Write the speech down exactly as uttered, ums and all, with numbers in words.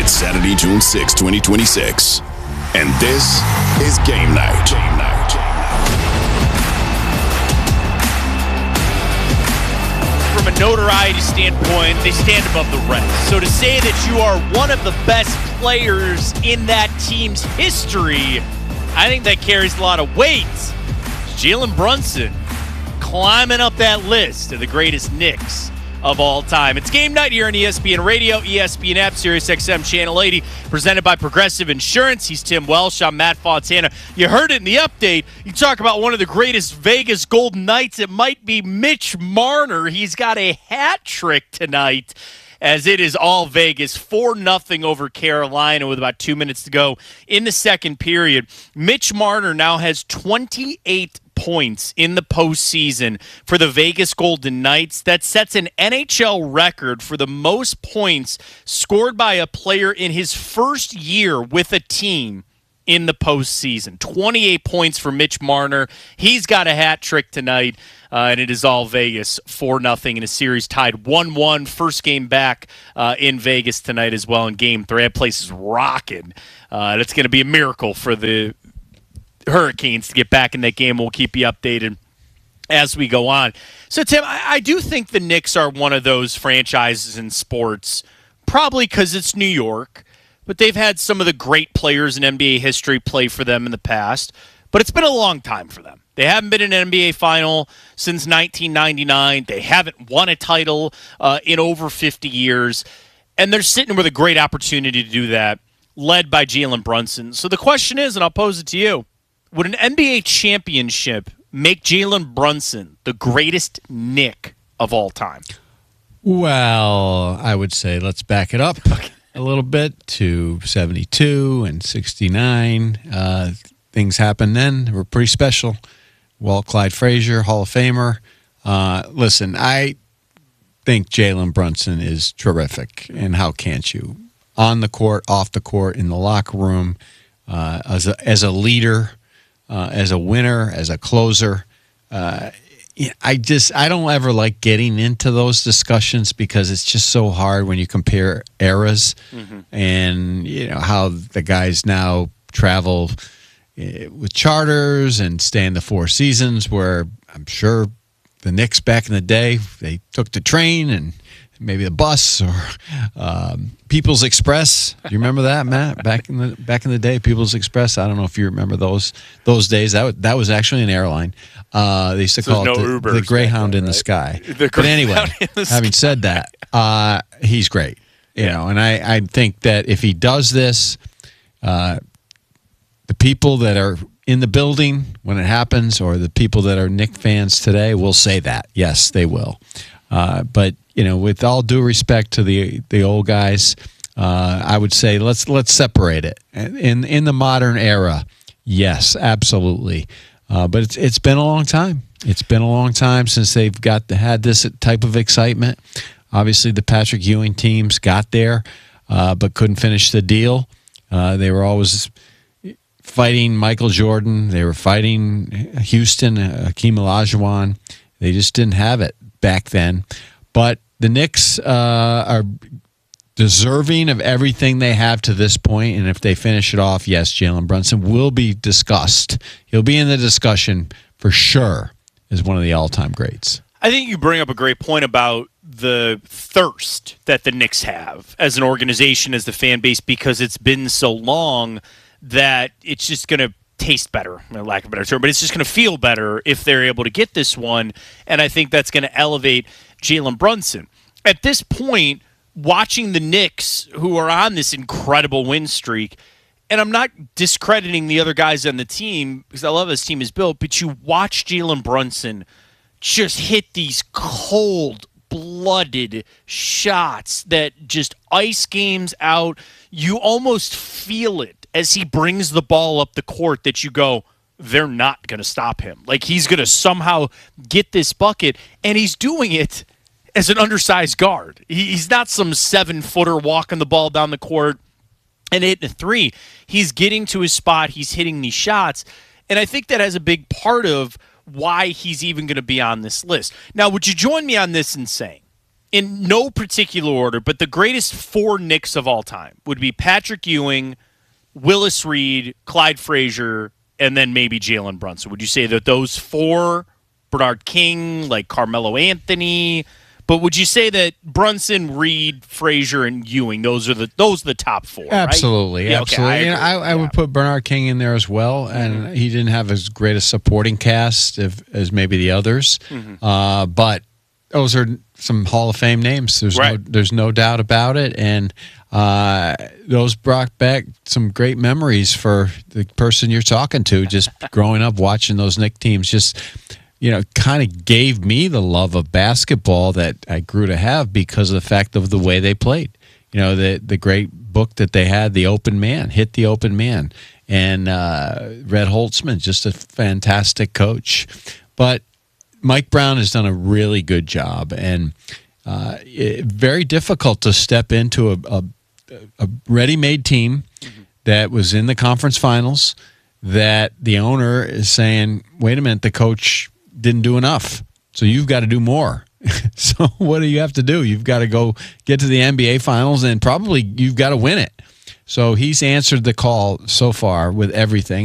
It's Saturday, June sixth, twenty twenty-six. And this is Game Night. Game Night. From a notoriety standpoint, they stand above the rest. So to say that you are one of the best players in that team's history, I think that carries a lot of weight. Jalen Brunson climbing up that list of the greatest Knicks of all time. It's Game Night here on E S P N Radio, E S P N app, Sirius X M Channel eighty, presented by Progressive Insurance. He's Tim Welsh. I'm Matt Fontana. You heard it in the update. You talk about one of the greatest Vegas Golden Knights. It might be Mitch Marner. He's got a hat trick tonight, as it is all Vegas, four nothing over Carolina with about two minutes to go in the second period. Mitch Marner now has twenty-eight points in the postseason for the Vegas Golden Knights. That sets an N H L record for the most points scored by a player in his first year with a team in the postseason. twenty-eight points for Mitch Marner. He's got a hat trick tonight, uh, and it is all Vegas, four nothing in a series tied one one. First game back uh, in Vegas tonight as well in game three. That place is rocking. Uh, that's going to be a miracle for the Hurricanes to get back in that game. We'll keep you updated as we go on. So, Tim, I, I do think the Knicks are one of those franchises in sports, probably because it's New York, but they've had some of the great players in N B A history play for them in the past. But it's been a long time for them. They haven't been in an N B A final since nineteen ninety-nine. They haven't won a title uh, in over fifty years. And they're sitting with a great opportunity to do that, led by Jalen Brunson. So the question is, and I'll pose it to you, would an N B A championship make Jalen Brunson the greatest Knick of all time? Well, I would say let's back it up a little bit to seventy-two and sixty-nine. Uh, things happened then. They were pretty special. Walt Clyde Frazier, Hall of Famer. Uh, listen, I think Jalen Brunson is terrific, and how can't you? On the court, off the court, in the locker room, uh, as a, as a leader, Uh, as a winner, as a closer. Uh, I just, I don't ever like getting into those discussions because it's just so hard when you compare eras mm-hmm. and, you know, how the guys now travel uh, with charters and stay in the Four Seasons, where I'm sure the Knicks back in the day, they took the train and maybe the bus or um, People's Express. Do you remember that, Matt? Back in the back in the day, People's Express. I don't know if you remember those those days. That was, that was actually an airline. Uh, they used to so call it no the, the Greyhound then, in right? the sky. The but anyway, having said that, uh, he's great. You yeah. know, and I, I think that if he does this, uh, the people that are in the building when it happens, or the people that are Knick fans today, will say that. Yes, they will. Uh, but you know, with all due respect to the the old guys, uh, I would say let's let's separate it. In in the modern era, yes, absolutely. Uh, but it's it's been a long time. It's been a long time since they've got the, had this type of excitement. Obviously, the Patrick Ewing teams got there, uh, but couldn't finish the deal. Uh, they were always fighting Michael Jordan. They were fighting Houston, Hakeem Olajuwon. They just didn't have it back then. But the Knicks uh, are deserving of everything they have to this point, and if they finish it off, yes, Jalen Brunson will be discussed. He'll be in the discussion for sure as one of the all-time greats. I think you bring up a great point about the thirst that the Knicks have as an organization, as the fan base, because it's been so long that it's just going to taste better, for lack of a better term, but it's just going to feel better if they're able to get this one, and I think that's going to elevate Jalen Brunson. At this point, watching the Knicks, who are on this incredible win streak, and I'm not discrediting the other guys on the team because I love how this team is built, but you watch Jalen Brunson just hit these cold-blooded shots that just ice games out. You almost feel it as he brings the ball up the court that you go, they're not going to stop him. Like, he's going to somehow get this bucket, and he's doing it as an undersized guard. He's not some seven-footer walking the ball down the court and hitting a three. He's getting to his spot. He's hitting these shots, and I think that has a big part of why he's even going to be on this list. Now, would you join me on this in saying in no particular order, but the greatest four Knicks of all time would be Patrick Ewing, Willis Reed, Clyde Frazier, and then maybe Jalen Brunson. Would you say that those four, Bernard King, like Carmelo Anthony, but would you say that Brunson, Reed, Frazier, and Ewing, those are the those are the top four, absolutely, right? Absolutely. Yeah, okay, I, and I, I yeah. would put Bernard King in there as well, and mm-hmm. he didn't have as great a supporting cast if, as maybe the others, mm-hmm. uh, but those are some Hall of Fame names. There's right. no there's no doubt about it, and uh, those brought back some great memories for the person you're talking to. Just growing up watching those Knicks teams, just you know, kind of gave me the love of basketball that I grew to have because of the fact of the way they played. You know, the the great book that they had, The Open Man, Hit the Open Man, and uh, Red Holtzman, just a fantastic coach, but. Mike Brown has done a really good job, and uh, it, very difficult to step into a, a, a ready-made team mm-hmm. that was in the conference finals, that the owner is saying, wait a minute, the coach didn't do enough, so you've got to do more. So what do you have to do? You've got to go get to the N B A finals, and probably you've got to win it. So he's answered the call so far with everything.